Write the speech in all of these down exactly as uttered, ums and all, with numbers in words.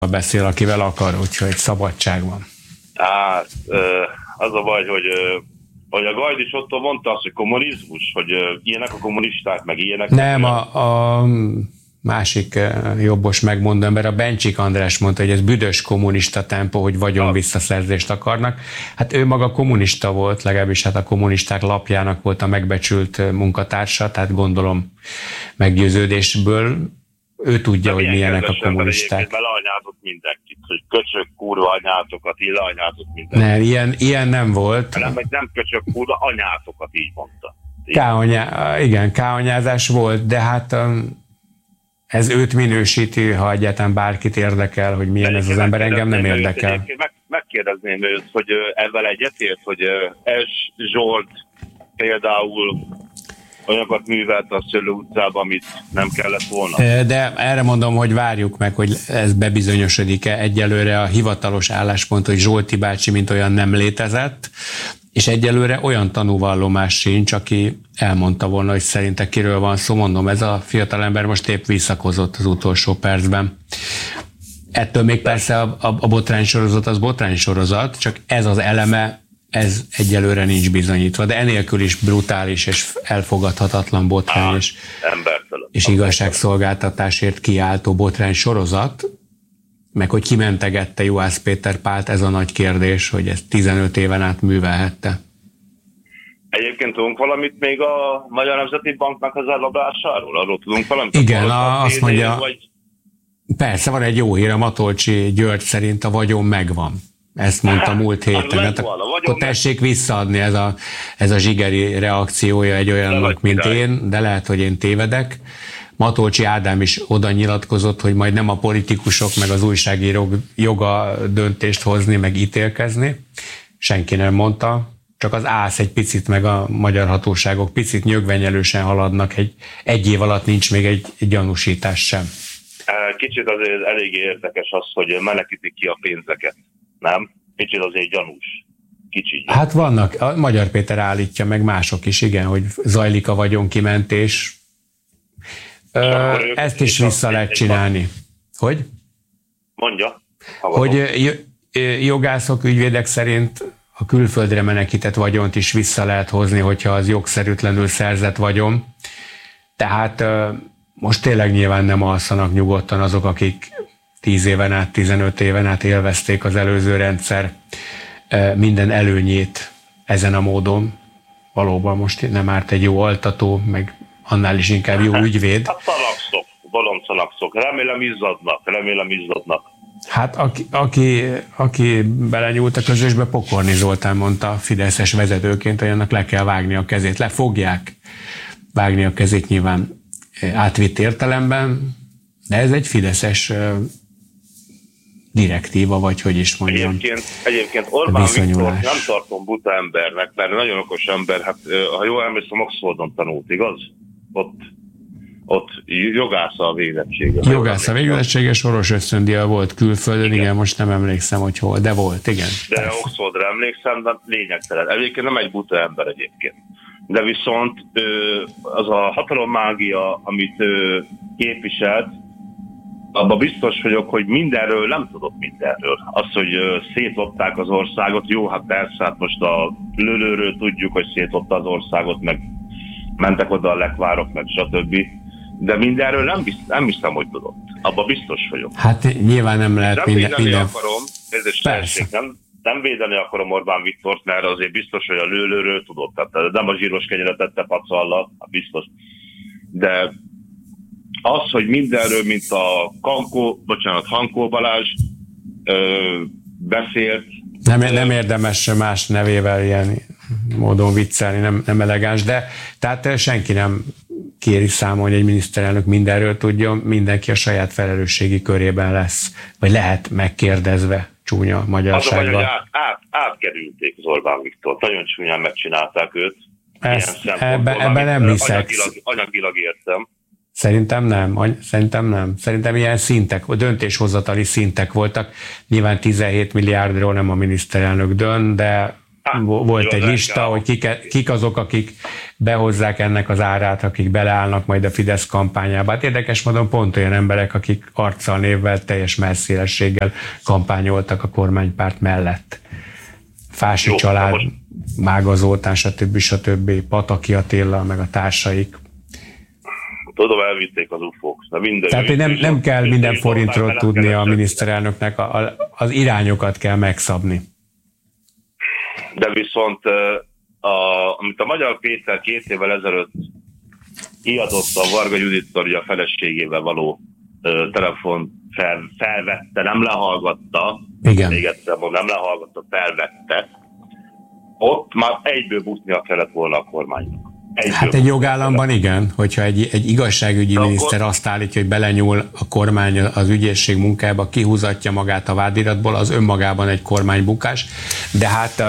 beszél, akivel akar, úgyhogy szabadság van. Hát, az a baj, hogy, hogy a Gajdis Ottó mondta azt, hogy kommunizmus, hogy ilyenek a kommunisták, meg ilyenek. Nem, a, a másik jobbos megmondó ember, a Bencsik András mondta, hogy ez büdös kommunista tempó, hogy vagyon visszaszerzést akarnak. Hát ő maga kommunista volt, legalábbis hát a kommunisták lapjának volt a megbecsült munkatársa, tehát gondolom meggyőződésből ő tudja, hogy milyenek a kommunisták. Leanyázott mindenkit, hogy köcsök, kurva anyátokat, így leanyázott mindenkit. Nem, ilyen, ilyen nem volt. Nem, nem köcsök, kurva anyátokat, így mondta. Káonyá, igen, káonyázás volt, de hát ez őt minősíti, ha egyáltalán bárkit érdekel, hogy milyen ez az ember, engem nem érdekel. Meg, megkérdezném őt, hogy ezzel egyetért, hogy S. Zsolt például olyanokat művelt a Szőlő utcában, amit nem kellett volna. De erre mondom, hogy várjuk meg, hogy ez bebizonyosodik-e. Egyelőre a hivatalos álláspont, hogy Zsolti bácsi mint olyan nem létezett, és egyelőre olyan tanúvallomás sincs, aki elmondta volna, hogy szerintem kiről van szó. Mondom, ez a fiatalember most épp visszakozott az utolsó percben. Ettől még persze a, a, a botránysorozat az botránysorozat, csak ez az eleme, ez egyelőre nincs bizonyítva, de enélkül is brutális és elfogadhatatlan botrány és, és igazságszolgáltatásért kiáltó botrány sorozat, meg hogy kimentegette Juhász Péter Pált, ez a nagy kérdés, hogy ezt tizenöt éven át művelhette. Egyébként tudunk valamit még a Magyar Nemzeti Banknak az elrablásáról? Arról tudunk valamit? Igen, a, azt mondja, vagy... persze van egy jó hír, a Matolcsy György szerint a vagyon megvan. Ezt mondta múlt héten. Hát akkor tessék visszaadni, ez a, ez a zsigeri reakciója egy olyannak, mint én, de lehet, hogy én tévedek. Matolcsy Ádám is oda nyilatkozott, hogy majd nem a politikusok meg az újságírók joga döntést hozni, meg ítélkezni. Senki nem mondta, csak az ÁSZ egy picit, meg a magyar hatóságok picit nyögvenyelősen haladnak, egy, egy év alatt nincs még egy, egy gyanúsítás sem. Kicsit azért elég érdekes az, hogy menekítik ki a pénzeket. Nem? Kicsit azért gyanús. Kicsit. Hát vannak, a Magyar Péter állítja, meg mások is, igen, hogy zajlik a vagyonkimentés. Ö, ezt is vissza lehet csinálni. Hogy? Mondja. Hogy jogászok, ügyvédek szerint a külföldre menekített vagyont is vissza lehet hozni, hogyha az jogszerűtlenül szerzett vagyon. Tehát most tényleg nyilván nem alszanak nyugodtan azok, akik tíz éven át, tizenöt éven át élvezték az előző rendszer minden előnyét ezen a módon. Valóban most nem árt egy jó altató, meg annál is inkább jó ügyvéd. Hát szalakszok, balonszalakszok. Remélem izzadnak, remélem izzadnak. Hát aki, aki, aki belenyúlt a közösbe, Pokorni Zoltán mondta fideszes vezetőként, hogy annak le kell vágni a kezét. Le fogják vágni a kezét nyilván átvitt értelemben, de ez egy fideszes direktíva, vagy hogy is mondjam. Egyébként, egyébként Orbán Viktor nem tartom buta embernek, mert nagyon okos ember, hát ha jól emlékszem, Oxfordon tanult, igaz? Ott, ott jogásza a végzettsége. Jogásza a végzettsége, Soros ösztöndíjjal volt külföldön, igen. igen, most nem emlékszem, hogy hol, de volt, igen. De persze. Oxfordra emlékszem, de lényegtelen. Egyébként nem egy buta ember egyébként. De viszont az a hatalommágia, amit képviselt, abban biztos vagyok, hogy mindenről nem tudok mindenről. Az, hogy szétlopták az országot, jó, hát persze, hát most a lőlőről tudjuk, hogy szétlopta az országot, meg mentek oda a lekvárok, meg stb. De mindenről nem, bizt, nem hiszem, hogy tudott. Abban biztos vagyok. Hát nyilván nem lehet nem minden... védeni minden... akarom, ez terség, nem, nem védeni akarom Orbán Viktort, mert azért biztos, hogy a lőlőről tudott. Tehát nem a zsíros kenyeret tette pacallal, biztos. De az, hogy mindenről, mint a Kankó, bocsánat, Hankó Balázs ö, beszélt. Nem, nem érdemes más nevével ilyen módon viccelni, nem, nem elegáns, de tehát senki nem kéri számon, hogy egy miniszterelnök mindenről tudjon, mindenki a saját felelősségi körében lesz, vagy lehet megkérdezve csúnya magyarsággal. Az a baj, hogy át, át, átkerülték az Orbán Viktor, nagyon csúnyán megcsinálták őt. Ezt, ebben ebbe nem hiszek. Anyagilag, anyagilag értem. Szerintem nem, szerintem nem. Szerintem ilyen szintek, döntéshozatali szintek voltak. Nyilván tizenhét milliárdról nem a miniszterelnök dönt, de volt egy lista, hogy kik, kik azok, akik behozzák ennek az árát, akik beleállnak majd a Fidesz kampányába. Hát érdekes módon pont olyan emberek, akik arccal, névvel, teljes messzélességgel kampányoltak a kormánypárt mellett. Fási Jó, család, most... Mága Zoltán, stb. stb. Pataki Attila, meg a társaik. Tudom, elvitték az ufók. Tehát hogy nem, nem kell minden forintról tudni a miniszterelnöknek, a, a, az irányokat kell megszabni. De viszont, a, amit a Magyar Péter két évvel ezelőtt kiadott a Varga Judit a feleségével való ö, telefon fel, felvette, nem lehallgatta, igen. Még egyszer mondom, nem lehallgatta, felvette, ott már egyből butnia kellett volna a kormánynak. Egyből hát egy jogállamban igen, hogyha egy, egy igazságügyi de miniszter akkor... azt állítja, hogy belenyúl a kormány az ügyészség munkába, kihúzatja magát a vádiratból, az önmagában egy kormánybukás, de hát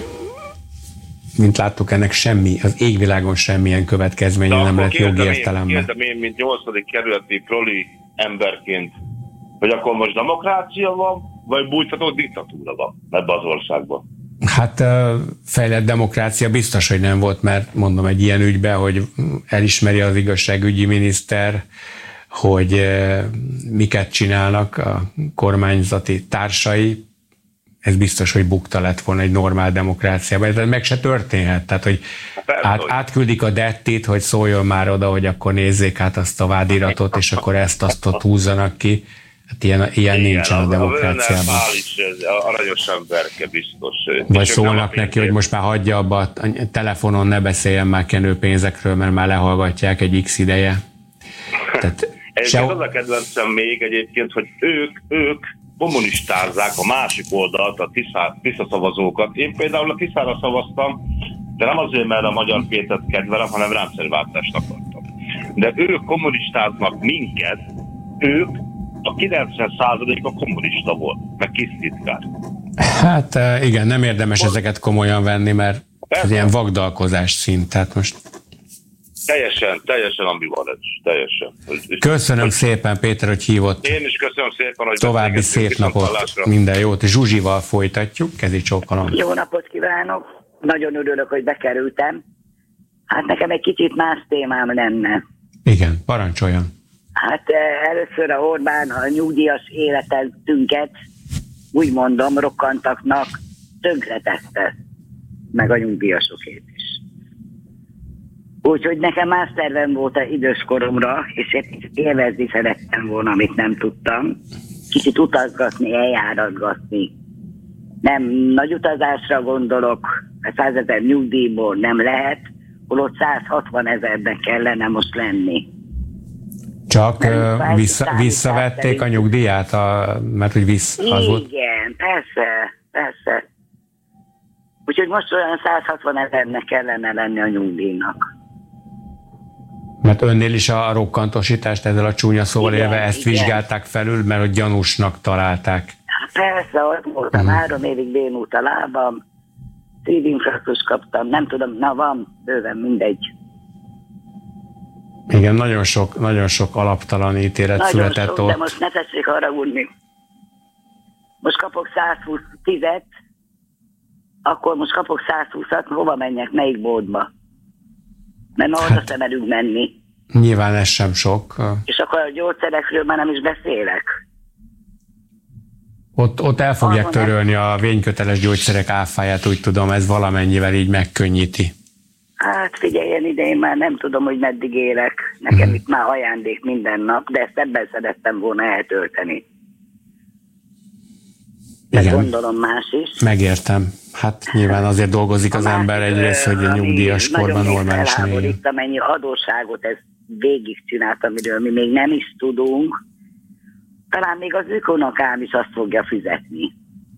mint láttuk, ennek semmi, az égvilágon semmilyen következménye nem lett jogi értelemben. Kérdem én, mint nyolcadik kerületi proli emberként, hogy akkor most demokrácia van, vagy bújtató diktatúra van ebben az országban? Hát fejlett demokrácia biztos, hogy nem volt, mert mondom egy ilyen ügyben, hogy elismeri az igazságügyi miniszter, hogy miket csinálnak a kormányzati társai, ez biztos, hogy bukta lett volna egy normál demokráciában. Ez meg se történhet. Tehát, hogy át, átküldik a dettit, hogy szóljon már oda, hogy akkor nézzék át azt a vádiratot, és akkor ezt azt ott húzzanak ki. Hát ilyen, ilyen igen, nincsen a demokráciában. A is, aranyos emberke biztos. Vagy szólnak neki, hogy most már hagyja abba a telefonon, ne beszéljen már kenőpénzekről, mert már lehallgatják egy x ideje. Tehát se... Az a kedvencem még egyébként, hogy ők, ők kommunistázzák a másik oldalt, a Tisza, Tisza szavazókat. Én például a Tiszára szavaztam, de nem azért, mert a Magyar Pétert kedvelem, hanem rendszerváltást akartam. De ők kommunistáznak minket, ők a kilencven százalék a kommunista volt, meg kis titkár. Hát igen, nem érdemes most ezeket komolyan venni, mert ez ilyen vagdalkozás szint, tehát most... Teljesen, teljesen ambivalens, teljesen. Köszönöm hogy... szépen, Péter, hogy hívott. Én is köszönöm szépen, hogy további szép napot, minden jót. Zsuzsival folytatjuk, kezi csókolom. Jó napot kívánok, nagyon örülök, hogy bekerültem. Hát nekem egy kicsit más témám lenne. Igen, parancsoljon. Hát először a Orbán a nyugdíjas életünket, úgy mondom, rokkantaknak tönkretette, meg a nyugdíjasokét is. Úgyhogy nekem más tervem volt az idős koromra, és én élvezni szerettem volna, amit nem tudtam. Kicsit utazgatni, eljáratgatni. Nem nagy utazásra gondolok, százezer nyugdíjból nem lehet, holott százhatvan ezerben kellene most lenni. Csak nem, vissza, visszavették a nyugdíját, a, mert hogy vissza... Igen, persze, persze. Úgyhogy most olyan százhatvan ezernek kellene lenni a nyugdíjnak. Mert önnél is a rokkantosítást ezzel a csúnya szóval igen, élve ezt igen. vizsgálták felül, mert hogy gyanúsnak találták. Persze, ott voltam, hmm. három évig bénult a lábam, szívinfarktus kaptam, nem tudom, na van, bőven mindegy. Igen, nagyon sok, nagyon sok alaptalan ítélet nagyon született sok, ott. De most ne tessék haragudni. Most kapok százhúszat, akkor most kapok százhúszat, hova menjek, melyik boltba? Mert ma hát, oda sem merünk menni. Nyilván ez sem sok. És akkor a gyógyszerekről már nem is beszélek. Ott, ott el fogják Arra törölni nem. a vényköteles gyógyszerek áfáját, úgy tudom, ez valamennyivel így megkönnyíti. Hát figyeljen ide, én már nem tudom, hogy meddig élek. Nekem hmm. itt már ajándék minden nap, de ezt ebben szerettem volna eltölteni. De igen. Gondolom más is. Megértem. Hát nyilván azért dolgozik az ember egyrészt, hogy a nyugdíjas korban normálisan éljen. Itt amennyi adósságot ez végigcsinált, amiről mi még nem is tudunk, talán még az ökonokám is azt fogja fizetni.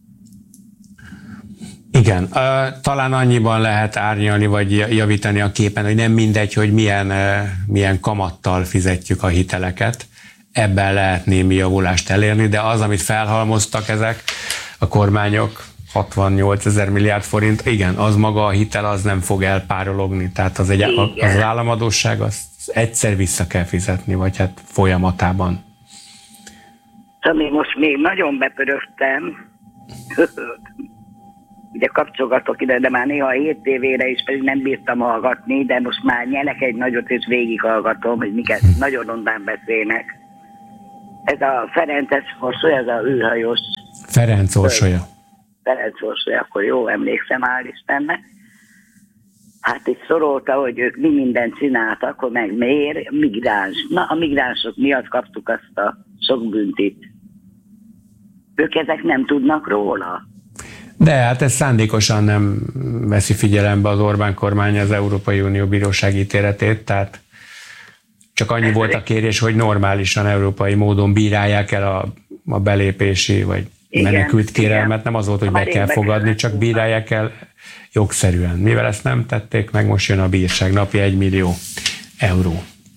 Igen, uh, talán annyiban lehet árnyalni, vagy javítani a képen, hogy nem mindegy, hogy milyen, uh, milyen kamattal fizetjük a hiteleket. Ebben lehet némi javulást elérni, de az, amit felhalmoztak ezek a kormányok, hatvannyolc ezer milliárd forint, igen, az maga a hitel, az nem fog elpárologni, tehát az, egy, az, az államadósság, azt egyszer vissza kell fizetni, vagy hát folyamatában. Ami most még nagyon bepörögtem, ugye kapcsolgatok ide, de már néha a hét tévére is pedig nem bírtam hallgatni, de most már nyelek egy nagyot és végighallgatom, hogy miket nagyon rondán beszélnek. Ez a Ferences Orsolya, ez a űrhajós. Ferenc Orsolya. Ferenc Orsolya, akkor jó emlékszem, hál' Istennek. Hát itt szorolta, hogy ők mi mindent csináltak, akkor meg miért? Migráns. Na, a migránsok miatt kaptuk azt a sok büntit. Ők ezek nem tudnak róla. De hát ez szándékosan nem veszi figyelembe az Orbán kormány az Európai Unió bíróság ítéletét, tehát csak annyi volt a kérés, hogy normálisan, európai módon bírálják el a, a belépési vagy igen, menekült kérelmet, nem az volt, hogy be kell fogadni, csak bírálják el jogszerűen. Mivel ezt nem tették meg, most jön a bírság, napi egy millió euró.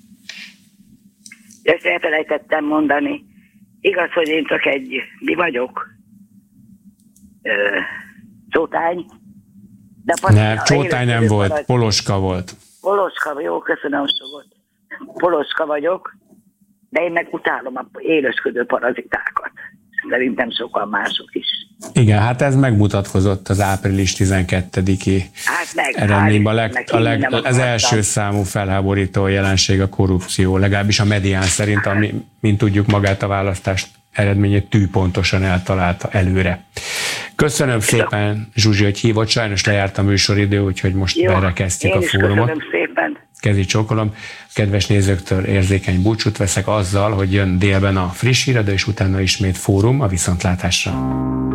Ezt elfelejtettem mondani. Igaz, hogy én csak egy, mi vagyok? Ö, csótány. De nem, csótány nem volt, parad... Poloska volt. Poloska, jó, köszönöm sokat. Poloska vagyok, de én meg utálom a élősködő parazitákat. Szerintem sokan mások is. Igen, hát ez megmutatkozott az április tizenkettediki hát meg, eredményben. A leg, a leg, az első számú felháborító jelenség a korrupció, legalábbis a medián szerint, ami, mint tudjuk, magát a választást eredményét tűpontosan eltalálta előre. Köszönöm szépen, Zsuzsi, hogy hívott, sajnos lejárt a műsoridő, úgyhogy most berekeztjük a fórumot. Köszönöm szépen. Kezi csókolom. Kedves nézőktől érzékeny búcsút veszek azzal, hogy jön délben a friss híradó, és utána ismét fórum a viszontlátásra.